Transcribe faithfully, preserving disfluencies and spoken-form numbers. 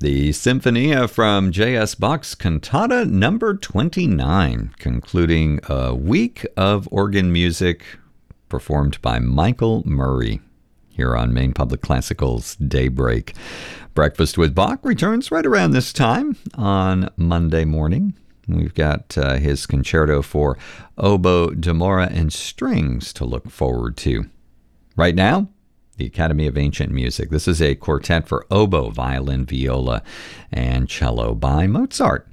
The Sinfonia from J S. Bach's Cantata number twenty-nine, concluding a week of organ music performed by Michael Murray here on Maine Public Classical's Daybreak. Breakfast with Bach returns right around this time on Monday morning. We've got uh, his concerto for oboe, d'amore, and strings to look forward to. Right now, the Academy of Ancient Music. This is a quartet for oboe, violin, viola, and cello by Mozart.